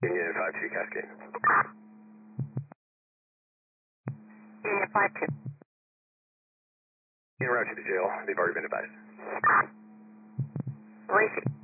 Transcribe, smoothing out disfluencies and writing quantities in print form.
Union 5-2 Cascade. Union 5-2. In route to the jail. They've already been advised. Receive.